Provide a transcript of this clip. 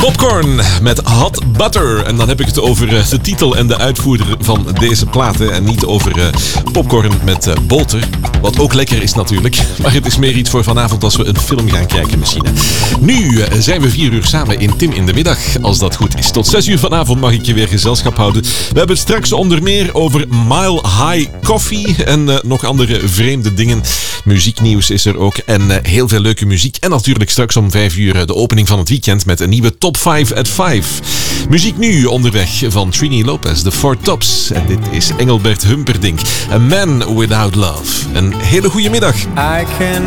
Popcorn met Hot Butter. En dan heb ik het over de titel en de uitvoerder van deze platen. En niet over popcorn met boter. Wat ook lekker is natuurlijk. Maar het is meer iets voor vanavond als we een film gaan kijken misschien. Nu zijn we 4 uur samen in Tim in de Middag. Als dat goed is. Tot 6 uur vanavond mag ik je weer gezelschap houden. We hebben het straks onder meer over Mile High Coffee. En nog andere vreemde dingen. Muzieknieuws is er ook. En heel veel leuke muziek. En natuurlijk straks om 5 uur de opening van het weekend met een nieuwe Top 5 at 5. Muziek nu onderweg van Trini Lopez, de Four Tops. En dit is Engelbert Humperdinck, A Man Without Love. Een hele goede middag.